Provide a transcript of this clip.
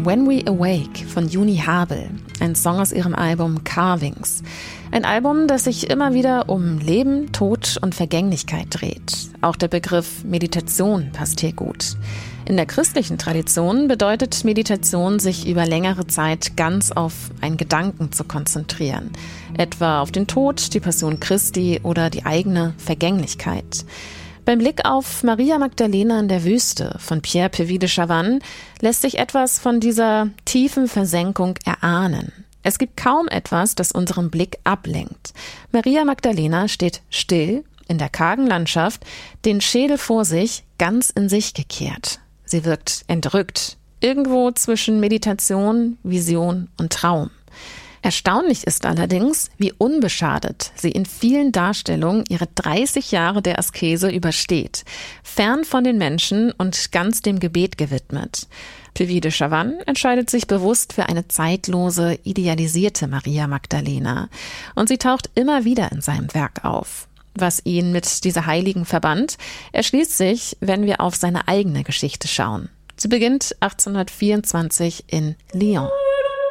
When We Awake von Juni Habel, ein Song aus ihrem Album Carvings. Ein Album, das sich immer wieder um Leben, Tod und Vergänglichkeit dreht. Auch der Begriff Meditation passt hier gut. In der christlichen Tradition bedeutet Meditation, sich über längere Zeit ganz auf einen Gedanken zu konzentrieren. Etwa auf den Tod, die Passion Christi oder die eigene Vergänglichkeit. Beim Blick auf Maria Magdalena in der Wüste von Pierre Puvis de Chavannes lässt sich etwas von dieser tiefen Versenkung erahnen. Es gibt kaum etwas, das unseren Blick ablenkt. Maria Magdalena steht still in der kargen Landschaft, den Schädel vor sich, ganz in sich gekehrt. Sie wirkt entrückt, irgendwo zwischen Meditation, Vision und Traum. Erstaunlich ist allerdings, wie unbeschadet sie in vielen Darstellungen ihre 30 Jahre der Askese übersteht, fern von den Menschen und ganz dem Gebet gewidmet. Puvis de Chavannes entscheidet sich bewusst für eine zeitlose, idealisierte Maria Magdalena. Und sie taucht immer wieder in seinem Werk auf. Was ihn mit dieser Heiligen verband, erschließt sich, wenn wir auf seine eigene Geschichte schauen. Sie beginnt 1824 in Lyon.